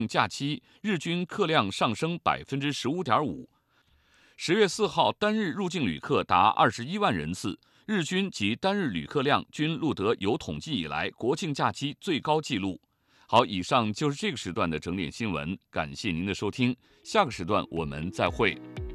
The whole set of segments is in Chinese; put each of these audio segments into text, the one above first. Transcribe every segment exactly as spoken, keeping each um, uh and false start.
假期日均客量上升百分之十五点五。十月四号单日入境旅客达二十一万人次，日均及单日旅客量均录得有统计以来国庆假期最高纪录。好，以上就是这个时段的整点新闻，感谢您的收听，下个时段我们再会。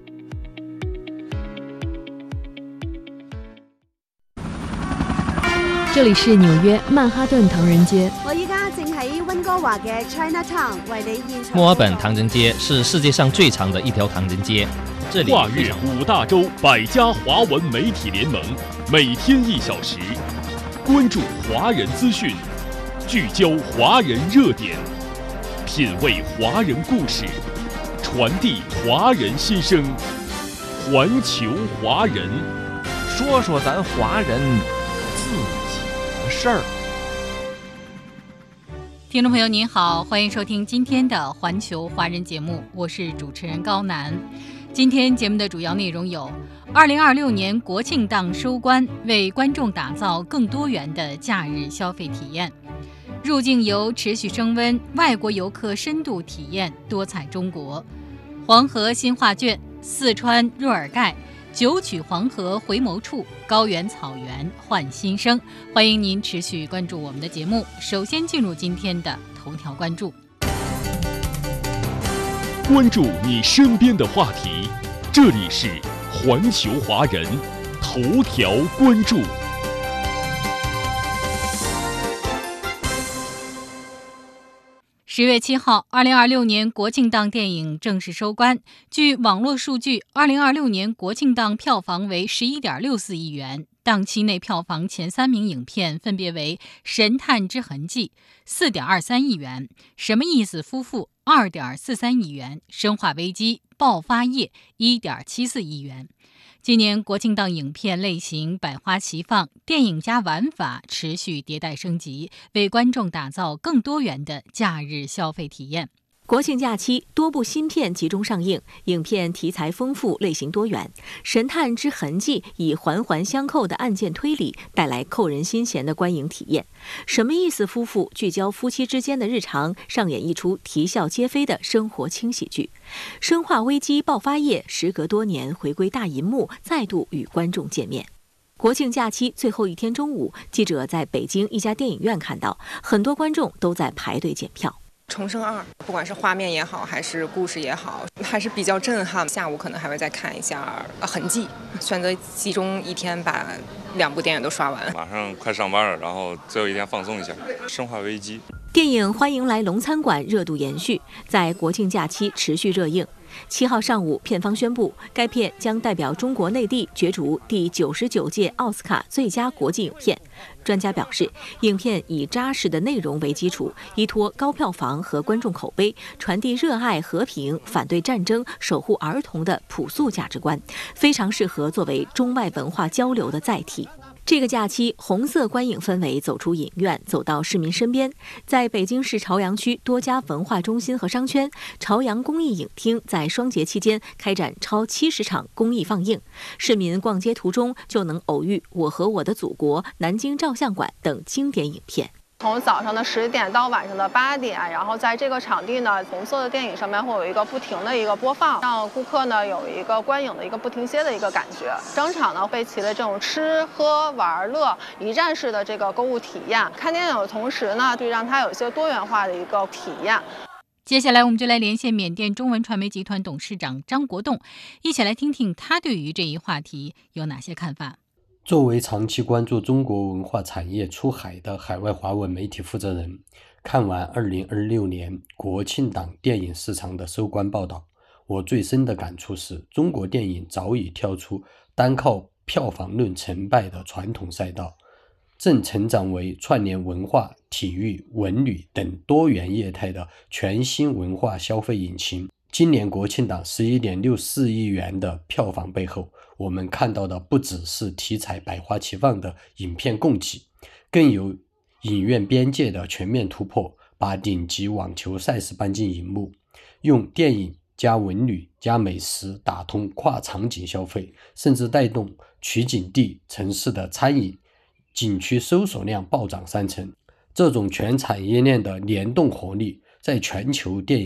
这里是纽約曼哈頓唐人街。 我依家正喺溫哥華嘅 Chinatown 為你現場。 墨爾本唐人街是世界上最長的一條唐人街，這裡跨越五大洲百家華文媒體聯盟，每天一小時，關注華人資訊，聚焦華人熱點，品味華人故事，傳遞華人心聲，環球華人， 說說咱華人自己的事兒。 聽眾朋友您好，歡迎收聽今天的環球華人節目，我是主持人高楠。今天節目的主要內容有：二零二六年國慶檔收官，為觀眾打造更多元的假日消費體驗；入境遊持續升溫，外國遊客深度體驗多彩中國；黃河新畫卷，四川若爾蓋。九曲黃河回眸處，高原草原換新生。歡迎您持續關注我們的節目。首先進入今天的頭條關注。 關注你身邊的話題，這裡是環球華人頭條關注。 十月七號，二零二六年國慶檔電影正式收官。據網絡數據，二零二六年國慶檔票房為十一點六四億元。檔期內票房前三名影片分別為《神探之痕跡》四點二三億元，《什麼意思夫婦》二點四三億元，《生化危機：爆發夜》一點七四億元。今年國慶檔影片類型百花齊放，電影加玩法持續迭代升級，為觀眾打造更多元的假日消費體驗。 國慶假期多部新片集中上映，影片題材豐富，類型多元。《神探之痕跡》以環環相扣的案件推理帶來扣人心弦的觀影體驗。什麼意思夫婦聚焦夫妻之間的日常，上演一出啼笑皆非的生活輕喜劇。生化危機爆發夜時隔多年回歸大銀幕，再度與觀眾見面。國慶假期最後一天中午，記者在北京一家電影院看到，很多觀眾都在排隊檢票。 重生二，不管是畫面也好，還是故事也好，還是比較震撼。下午可能還會再看一下《痕跡》，選擇集中一天把兩部電影都刷完。 馬上快上班了，然後最後一天放鬆一下。生化危機電影《歡迎來龍餐館》熱度延續，在國慶假期持續熱映。七號上午，片方宣布，該片將代表中國內地角逐第九十九屆奧斯卡最佳國際影片。專家表示，影片以扎實的內容為基礎，依託高票房和觀眾口碑，傳遞熱愛和平、反對戰爭、守護兒童的樸素價值觀，非常適合作為中外文化交流的載體。這個假期，紅色觀影氛圍走出影院，走到市民身邊。在北京市朝陽區多家文化中心和商圈，朝陽公益影廳在雙節期間開展超七十場公益放映，市民逛街途中就能偶遇《我和我的祖國》、《南京照相館》等經典影片。 從早上的十點到晚上的八點，然後在這個場地呢，紅色的電影上面會有一個不停的一個播放，讓顧客呢有一個觀影的一個不停歇的一個感覺。整場呢備齊了這種吃喝玩樂一站式的這個購物體驗，看電影的同時呢，就讓它有一些多元化的一個體驗。 接下來我們就來連線緬甸中文傳媒集團董事長張國棟，一起來聽聽他對於這一話題有哪些看法。 作為長期關注中國文化產業出海的海外華文媒體負責人，看完二零二六年國慶檔電影市場的收官報道，我最深的感觸是，中國電影早已跳出單靠票房論成敗的傳統賽道，正成長為串聯文化、體育、文旅等多元業態的全新文化消費引擎。今年國慶檔十一點六四億元的票房背後，我們看到的不只是題材百花齊放的影片供給，更有影院邊界的全面突破，把頂級網球賽事搬進熒幕，用電影加文旅加美食打通跨場景消費，甚至帶動取景地城市的餐飲景區搜索量暴漲三成。這種全產業鏈的聯動活力在全球电影